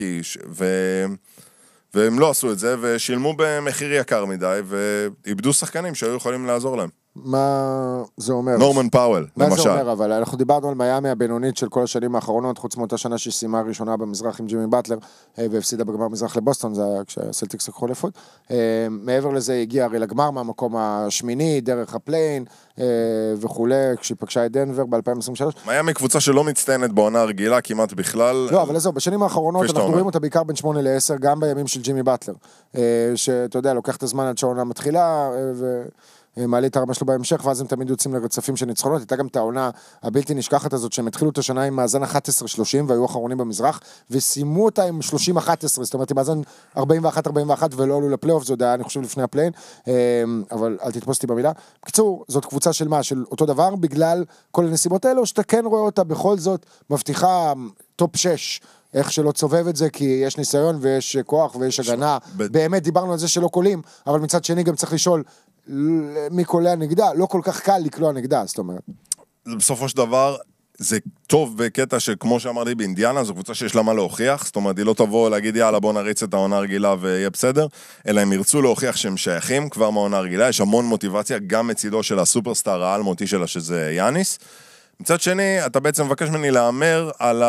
והם לא עשו את זה, ושילמו במחיר יקר מדי, ואיבדו שחקנים שהיו יכולים לעזור להם. מה זה אומר? נורמן פאוול, למשל. מה זה אומר, אבל אנחנו דיברנו על מיאמי הבינונית של כל השנים האחרונות, חוץ מאותה שנה שסיימה הראשונה במזרח עם ג'ימי באטלר, והפסידה בגמר מזרח לבוסטון, זה היה כשהסלטיקס לקחו אליפות. מעבר לזה הגיע הרי לגמר מהמקום השמיני, דרך הפליין, וכולי, כשהיא פגשה את דנבר ב-2023. מיאמי קבוצה שלא מצטיינת בעונה הרגילה, כמעט בכלל. לא, אבל זהו, בשנים האחרונות אנחנו רואים אותה בעיקר בין 8 ל-10, גם בימים של ג'ימי באטלר, שאתה יודע, לוקח את הזמן עד שהעונה מתחילה, מעלה את הרמה שלו בהמשך, ואז הם תמיד יוצאים לרצפים של ניצחונות. הייתה גם את העונה הבלתי נשכחת הזאת, שהם התחילו את השנה עם מאזן 11-30, והיו אחרונים במזרח, וסיימו אותה עם 30-11, זאת אומרת, עם מאזן 41-41, ולא עלו לפלייאוף, זה עוד היה, אני חושב, לפני הפליין, אבל אל תתפוס אותי במילה. בקיצור, זאת קבוצה של מה? של אותו דבר, בגלל כל הנסיבות האלו, שאתה כן רואה אותה בכל זאת, מבטיחה טופ 6, איך שלא צובב את זה, כי יש ניסיון ויש כוח ויש הגנה. באמת דיברנו על זה שלא קולים, אבל מצד שני גם צריך לשאול מי קולע נגדה, לא כל כך קל לקלוע נגדה, זאת אומרת. בסופו של דבר, זה טוב בקטע שכמו שאמרתי באינדיאנה, זו קבוצה שיש לה מה להוכיח, זאת אומרת, היא לא תבוא להגיד, יאללה, בוא נריץ את העונה הרגילה ויהיה בסדר, אלא הם ירצו להוכיח שהם שייכים כבר מהעונה הרגילה, יש המון מוטיבציה, גם מצידו של הסופרסטאר העל מותי שלה, שזה יאניס. מצד שני, אתה בעצם מבקש ממני לאמר על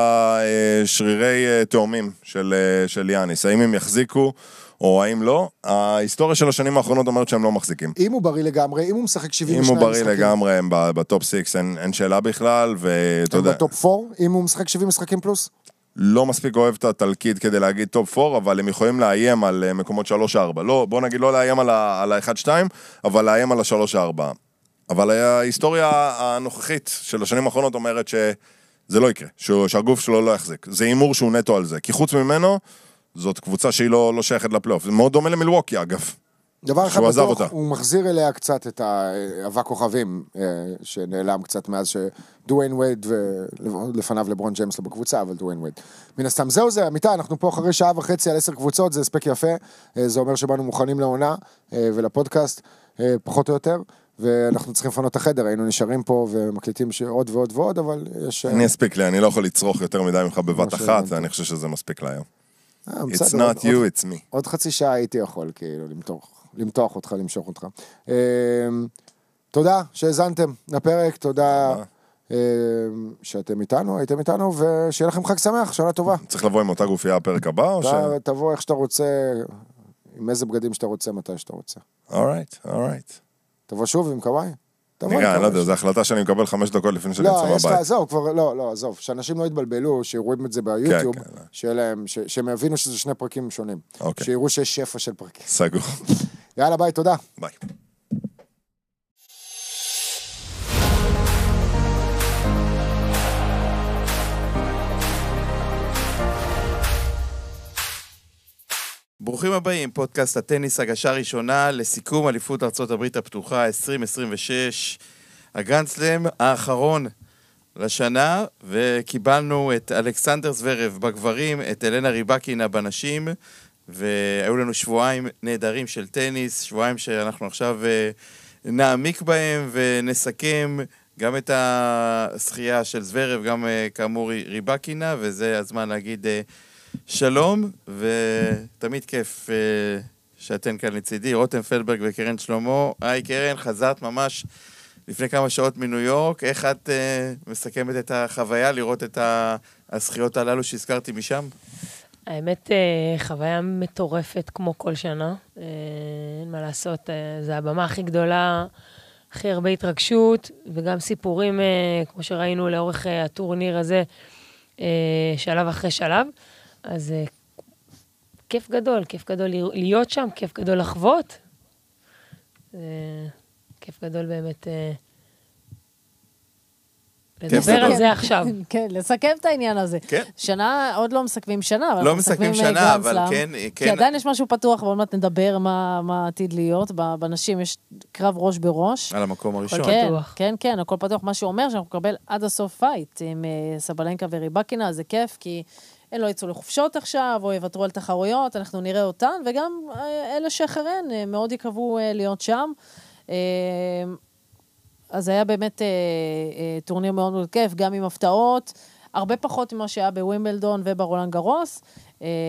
השרירי תאומים של יאניס, האם הם יחזיקו או האם לא. ההיסטוריה של השנים האחרונות אומרת שהם לא מחזיקים. אם הוא בריא לגמרי, אם הוא משחק 72 משחקים. אם הוא בריא לגמרי, הם בטופ 6, אין שאלה בכלל, ואתה יודע. הם בטופ 4, אם הוא משחק 70 משחקים פלוס? לא מספיק אוהב את התלקיד כדי להגיד טופ 4, אבל הם יכולים לאיים על מקומות 3-4. לא, בוא נגיד לא לאיים על ה-1-2, אבל לאיים על ה-3-4. אבל ההיסטוריה הנוכחית של השנים האחרונות אומרת שזה לא יקרה, שהגוף שלו לא יחזיק. זה אימור שהוא נטו על זה, כי חוץ ממנו, זאת קבוצה שהיא לא שייכת לפלייאוף. זה מאוד דומה למילווקי, אגב. דבר אחד בטוח, הוא מחזיר אליה קצת את האבק כוכבים, שנעלם קצת מאז שדוויין וייד, ולפניו לברון ג'יימס לא בקבוצה, אבל דוויין וייד. מן הסתם, זהו זה, אמיתה, אנחנו פה אחרי שעה וחצי על 10 קבוצות, זה הספק יפה, זה אומר שבאנו מוכנים לעונה ולפודקאסט, פחות או יותר, ואנחנו צריכים לפנות את החדר, היינו נשארים פה ומקליטים עוד ועוד ועוד, אבל יש... אני אספיק לי, אני לא יכול לצרוך יותר מדי ממך בבת אחת, ואני חושב שזה מספיק להיום. It's not you, it's me. עוד חצי שעה הייתי יכול, כאילו, למתוח אותך, למשוך אותך. תודה שהזנתם לפרק, תודה שאתם איתנו, הייתם איתנו, ושיהיה לכם חג שמח, שנה טובה. צריך לבוא עם אותה גופייה הפרק הבא, או ש... תבוא איך שאתה רוצה, עם איזה בגדים שאתה רוצה, מתי שאתה רוצה. alright. תבוא שוב עם קוואי. נראה, אני לא יודע, זו החלטה שאני מקבל 5 דקות לפני שאני אצא מהבית. עזוב, כבר, לא, עזוב, שאנשים לא יתבלבלו, שיראו את זה ביוטיוב, שהם יבינו שזה 2 פרקים שונים. שיראו שיש שפע של פרקים. סגור. יאללה, ביי, תודה. ביי. ברוכים הבאים, פודקאסט הטניס, הגשה ראשונה לסיכום אליפות ארצות הברית הפתוחה 2026, הגרנד-סלאם האחרון לשנה, וקיבלנו את אלכסנדר זוורב בגברים, את אלנה ריבקינה בנשים, והיו לנו שבועיים נהדרים של טניס, שבועיים שאנחנו עכשיו נעמיק בהם ונסכם גם את השחייה של זוורב, גם כאמור ריבקינה, וזה הזמן להגיד... שלום, ותמיד כיף שאתן כאן לצידי, רותם פלברג וקרן שלמה. היי קרן, חזרת ממש לפני כמה שעות מניו יורק, איך את מסכמת את החוויה לראות את הזכיות הללו שהזכרתי משם? האמת, חוויה מטורפת כמו כל שנה, אין מה לעשות, זה הבמה הכי גדולה, הכי הרבה התרגשות, וגם סיפורים, כמו שראינו לאורך הטורניר הזה, שלב אחרי שלב. אז כיף גדול להיות שם, כיף גדול לחוות. כיף גדול באמת לדבר על זה עכשיו. כן, לסכם את העניין הזה. שנה, עוד לא מסכמים שנה, אבל לא מסכמים שנה, אבל כן. כי עדיין יש משהו פתוח, ועוד מעט נדבר מה עתיד להיות. בנשים יש קרב ראש בראש. על המקום הראשון. כן, הכל פתוח. מה שאומר שאנחנו נקבל עד הסוף פייט עם סבלנקה וריבקינה, זה כיף, כי... הם לא יצאו לחופשות עכשיו, או יוותרו על תחרויות, אנחנו נראה אותן, וגם אלה שאחריהן מאוד יקרבו להיות שם. אז היה באמת טורניר מאוד מאוד כיף, גם עם הפתעות, הרבה פחות ממה שהיה בווימבלדון וברולאן גרוס,